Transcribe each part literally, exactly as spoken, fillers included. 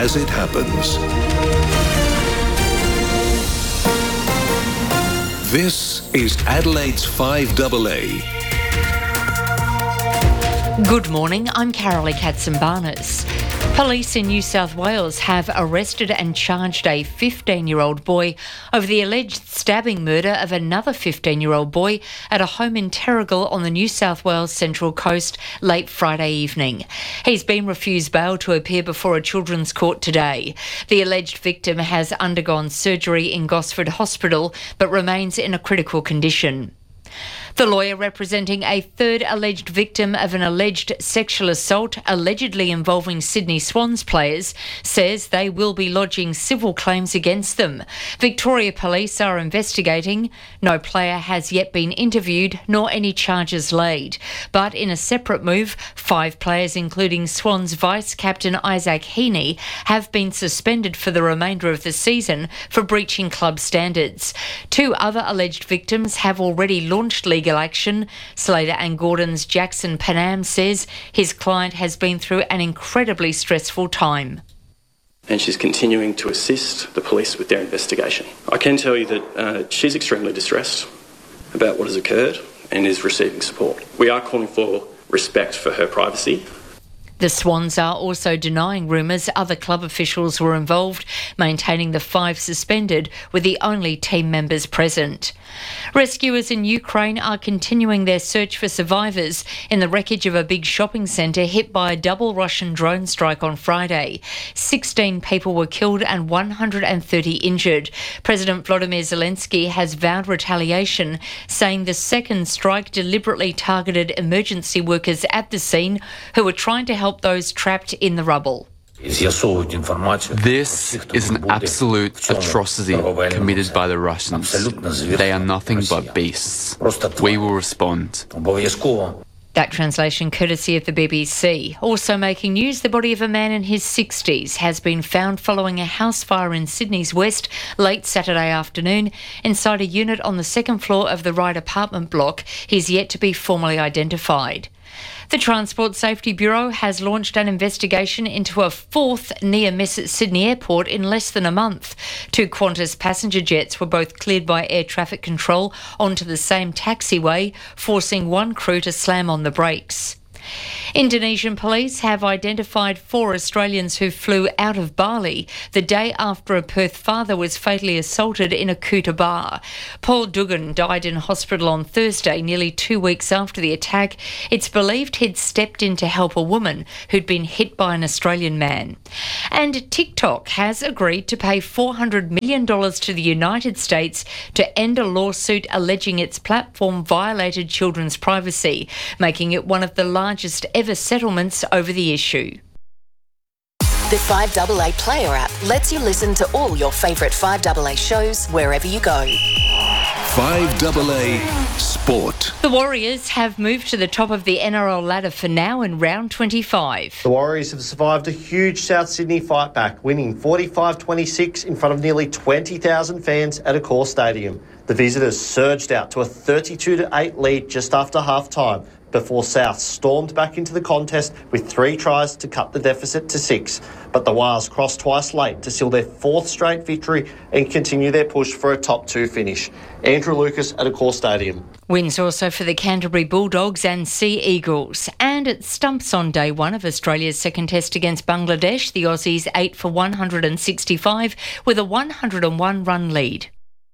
as it happens. This is Adelaide's five double A. Good morning, I'm Carolee Katzenbarnes. Police in New South Wales have arrested and charged a fifteen-year-old boy over the alleged stabbing murder of another fifteen-year-old boy at a home in Terrigal on the New South Wales Central Coast late Friday evening. He's been refused bail to appear before a children's court today. The alleged victim has undergone surgery in Gosford Hospital but remains in a critical condition. The lawyer representing a third alleged victim of an alleged sexual assault allegedly involving Sydney Swans players says they will be lodging civil claims against them. Victoria Police are investigating. No player has yet been interviewed nor any charges laid. But in a separate move, five players including Swans vice-captain Isaac Heaney have been suspended for the remainder of the season for breaching club standards. Two other alleged victims have already launched legal action. Slater and Gordon's Jackson Panam says his client has been through an incredibly stressful time. And she's continuing to assist the police with their investigation. I can tell you that uh, she's extremely distressed about what has occurred and is receiving support. We are calling for respect for her privacy. The Swans are also denying rumours other club officials were involved, maintaining the five suspended were the only team members present. Rescuers in Ukraine are continuing their search for survivors in the wreckage of a big shopping centre hit by a double Russian drone strike on Friday. sixteen people were killed and one hundred thirty injured. President Volodymyr Zelensky has vowed retaliation, saying the second strike deliberately targeted emergency workers at the scene who were trying to help those trapped in the rubble. This is an absolute atrocity committed by the Russians. They are nothing but beasts. We will respond. That translation courtesy of the B B C. Also making news, the body of a man in his sixties has been found following a house fire in Sydney's West late Saturday afternoon inside a unit on the second floor of the Ryde apartment block. He's yet to be formally identified. The Transport Safety Bureau has launched an investigation into a fourth near-miss at Sydney Airport in less than a month. Two Qantas passenger jets were both cleared by air traffic control onto the same taxiway, forcing one crew to slam on the brakes. Indonesian police have identified four Australians who flew out of Bali the day after a Perth father was fatally assaulted in a Kuta bar. Paul Dugan died in hospital on Thursday, nearly two weeks after the attack. It's believed he'd stepped in to help a woman who'd been hit by an Australian man. And TikTok has agreed to pay four hundred million dollars to the United States to end a lawsuit alleging its platform violated children's privacy, making it one of the largest ever settlements over the issue. The five double A Player app lets you listen to all your favourite five double A shows wherever you go. five double A Sport. The Warriors have moved to the top of the N R L ladder for now in round twenty-five. The Warriors have survived a huge South Sydney fight back, winning forty-five twenty-six in front of nearly twenty thousand fans at Accor Stadium. The visitors surged out to a thirty-two to eight lead just after half-time, before South stormed back into the contest with three tries to cut the deficit to six. But the Wars crossed twice late to seal their fourth straight victory and continue their push for a top two finish. Andrew Lucas at Accor Stadium. Wins also for the Canterbury Bulldogs and Sea Eagles. And it stumps on day one of Australia's second test against Bangladesh. The Aussies eight for one hundred sixty-five with a one hundred one run lead.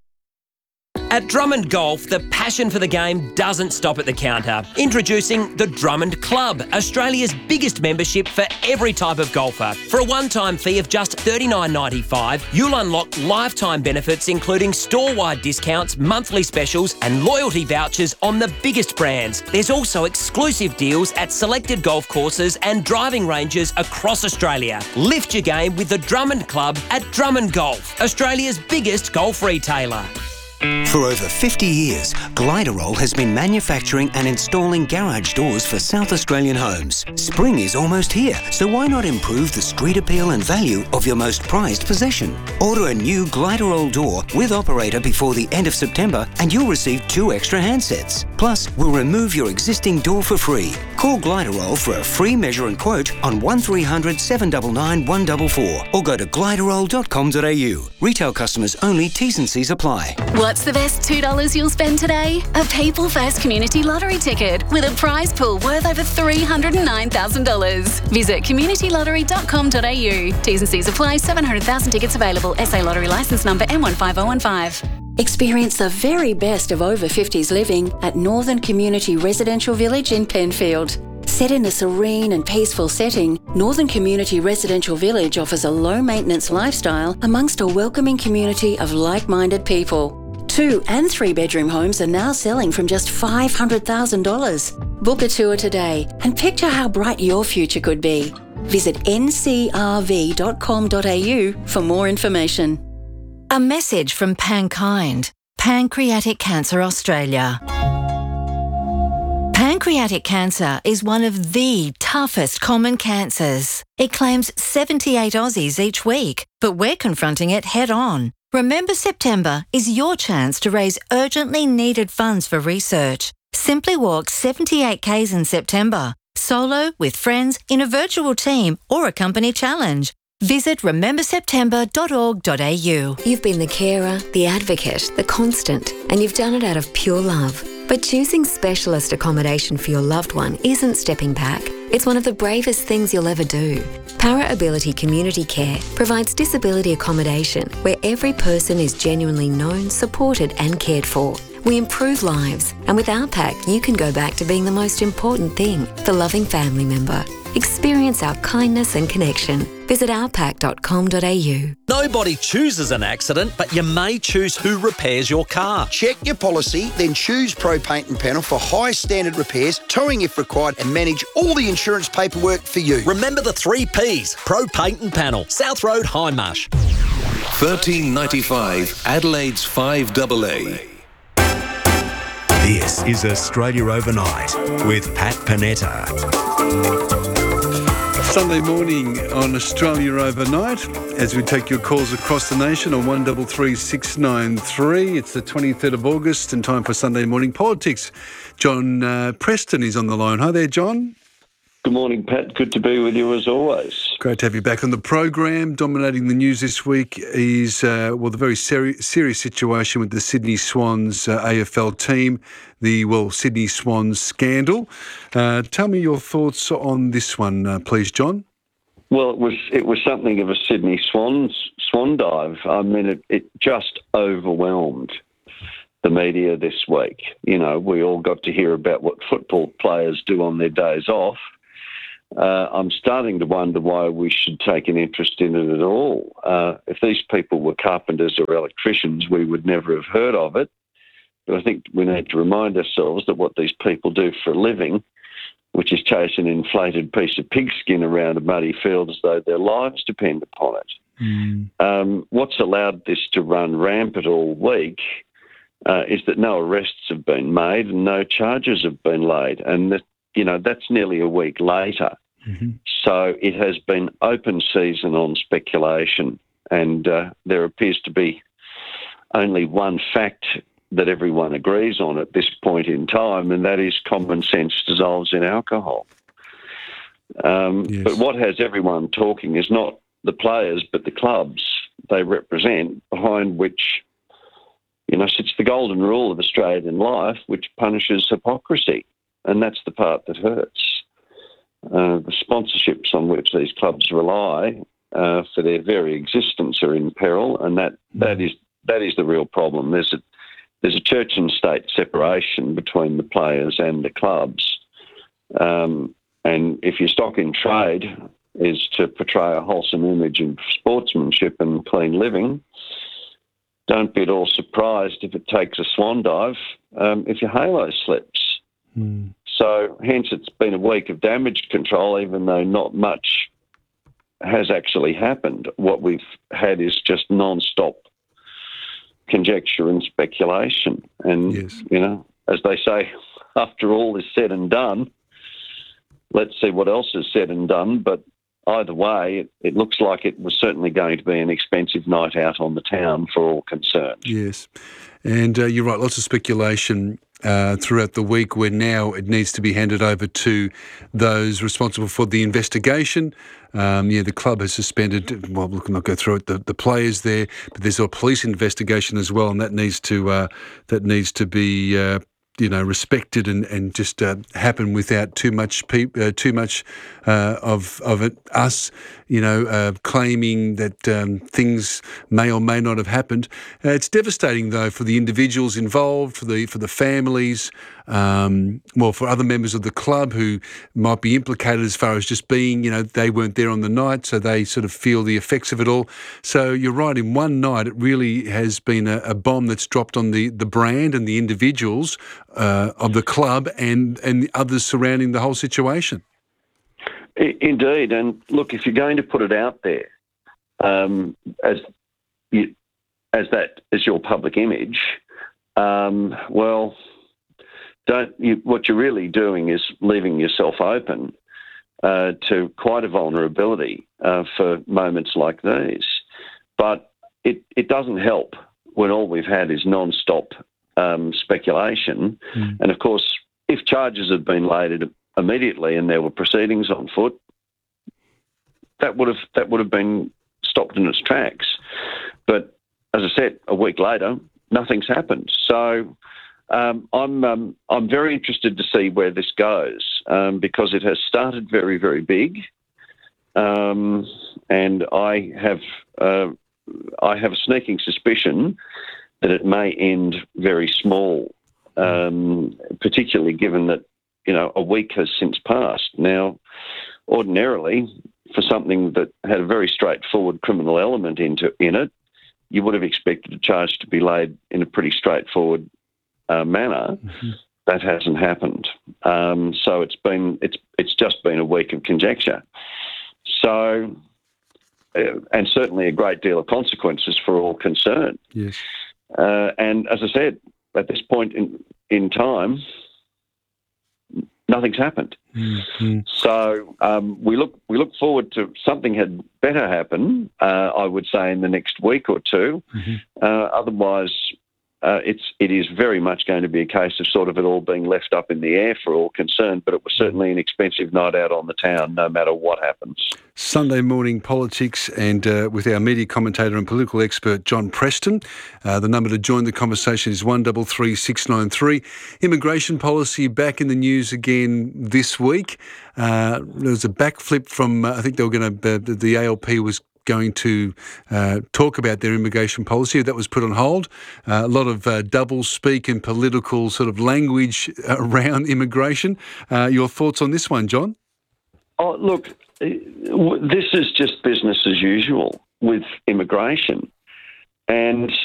At Drummond Golf, the passion for the game doesn't stop at the counter. Introducing the Drummond Club, Australia's biggest membership for every type of golfer. For a one-time fee of just thirty-nine ninety-five, you'll unlock lifetime benefits including store-wide discounts, monthly specials and loyalty vouchers on the biggest brands. There's also exclusive deals at selected golf courses and driving ranges across Australia. Lift your game with the Drummond Club at Drummond Golf, Australia's biggest golf retailer. For over fifty years, Gliderol has been manufacturing and installing garage doors for South Australian homes. Spring is almost here, so why not improve the street appeal and value of your most prized possession? Order a new Gliderol door with operator before the end of September and you'll receive two extra handsets. Plus, we'll remove your existing door for free. Call Gliderol for a free measure and quote on one three hundred seven nine nine one four four or go to gliderol dot com dot a u. Retail customers only, T's and C's apply. What's the best two dollars you'll spend today? A People First Community Lottery ticket with a prize pool worth over three hundred nine thousand dollars. Visit community lottery dot com dot a u. T's and C's apply. seven hundred thousand tickets available. S A Lottery licence number M one five zero one five. Experience the very best of over fifties living at Northern Community Residential Village in Penfield. Set in a serene and peaceful setting, Northern Community Residential Village offers a low-maintenance lifestyle amongst a welcoming community of like-minded people. Two and three-bedroom homes are now selling from just five hundred thousand dollars. Book a tour today and picture how bright your future could be. Visit n c r v dot com dot a u for more information. A message from Pankind, Pancreatic Cancer Australia. Pancreatic cancer is one of the toughest common cancers. It claims seventy-eight Aussies each week, but we're confronting it head on. Remember September is your chance to raise urgently needed funds for research. Simply walk seventy-eight kays in September, solo, with friends, in a virtual team or a company challenge. Visit remember september dot org dot a u. You've been the carer, the advocate, the constant, and you've done it out of pure love. But choosing specialist accommodation for your loved one isn't stepping back. It's one of the bravest things you'll ever do. Para Ability Community Care provides disability accommodation where every person is genuinely known, supported and cared for. We improve lives, and with our pack, you can go back to being the most important thing, the loving family member. Experience our kindness and connection. Visit our pack dot com dot a u. Nobody chooses an accident, but you may choose who repairs your car. Check your policy, then choose Pro Paint and Panel for high standard repairs, towing if required, and manage all the insurance paperwork for you. Remember the three P's. Pro Paint and Panel, South Road, Hindmarsh. thirteen ninety-five, Adelaide's five double A. This is Australia Overnight with Pat Panetta. Sunday morning on Australia Overnight as we take your calls across the nation on one three three six nine three. It's the twenty-third of August and time for Sunday morning politics. John uh, Preston is on the line. Hi there, John. Good morning, Pat. Good to be with you as always. Great to have you back on the program. Dominating the news this week is, uh, well, the very seri- serious situation with the Sydney Swans uh, A F L team, the, well, Sydney Swans scandal. Uh, tell me your thoughts on this one, uh, please, John. Well, it was it was something of a Sydney Swans swan dive. I mean, it, it just overwhelmed the media this week. You know, we all got to hear about what football players do on their days off. Uh, I'm starting to wonder why we should take an interest in it at all. Uh, if these people were carpenters or electricians, we would never have heard of it. But I think we need to remind ourselves that what these people do for a living, which is chase an inflated piece of pigskin around a muddy field as though their lives depend upon it. Mm. Um, what's allowed this to run rampant all week uh, is that no arrests have been made and no charges have been laid. And that, you know, that's nearly a week later. Mm-hmm. So it has been open season on speculation, and uh, there appears to be only one fact that everyone agrees on at this point in time, and that is common sense dissolves in alcohol. Um, yes. But what has everyone talking is not the players, but the clubs they represent, behind which, you know, sits the golden rule of Australian life, which punishes hypocrisy. And that's the part that hurts. Uh, the sponsorships on which these clubs rely uh, for their very existence are in peril, and that, that is that is the real problem. There's a there's a church and state separation between the players and the clubs, um, and if your stock in trade is to portray a wholesome image of sportsmanship and clean living, don't be at all surprised if it takes a swan dive um, if your halo slips. Mm. So hence it's been a week of damage control, even though not much has actually happened. What we've had is just non-stop conjecture and speculation. And, yes. you know, as they say, after all is said and done, let's see what else is said and done. But either way, it, it looks like it was certainly going to be an expensive night out on the town for all concerned. Yes. And uh, you're right, lots of speculation uh, throughout the week, where now it needs to be handed over to those responsible for the investigation. Um, yeah, the club has suspended, well, look, I'll not go through it, the, the players there, but there's a police investigation as well, and that needs to uh, that needs to be uh, you know, respected and and just uh, happen without too much peop- uh, too much uh, of of it, us, you know, uh, claiming that um, things may or may not have happened. Uh, it's devastating though for the individuals involved, for the for the families, um, well, for other members of the club who might be implicated as far as just being, you know, they weren't there on the night, so they sort of feel the effects of it all. So you're right, in one night it really has been a, a bomb that's dropped on the the brand and the individuals Uh, of the club and, and the others surrounding the whole situation. Indeed. And look, if you're going to put it out there um, as you, as that as your public image, um, well, don't you, what you're really doing is leaving yourself open uh, to quite a vulnerability uh, for moments like these. But it, it doesn't help when all we've had is non-stop Um, speculation. Mm. And of course, if charges had been laid immediately and there were proceedings on foot, that would have that would have been stopped in its tracks. But as I said, a week later, nothing's happened. So um, I'm um, I'm very interested to see where this goes um, because it has started very very big, um, and I have uh, I have a sneaking suspicion that it may end very small, um, particularly given that, you know, a week has since passed. Now, ordinarily, for something that had a very straightforward criminal element into in it, you would have expected a charge to be laid in a pretty straightforward uh, manner. Mm-hmm. That hasn't happened. Um, so it's been it's it's just been a week of conjecture. So, uh, and certainly a great deal of consequences for all concerned. Yes. Uh, and as I said, at this point in, in time, nothing's happened. Mm-hmm. So um, we look we look forward to something had better happen, uh, I would say, in the next week or two. Mm-hmm. Uh, otherwise, uh, it's it is very much going to be a case of sort of it all being left up in the air for all concerned. But it was certainly an expensive night out on the town, no matter what happens. Sunday morning politics, and uh, with our media commentator and political expert John Preston. Uh, the number to join the conversation is one three three six nine three. Immigration policy back in the news again this week. Uh, there was a backflip from, uh, I think they were going to, uh, the A L P was going to uh, talk about their immigration policy. That was put on hold. Uh, a lot of uh, double speak and political sort of language around immigration. Uh, your thoughts on this one, John? Oh, look, this is just business as usual with immigration. And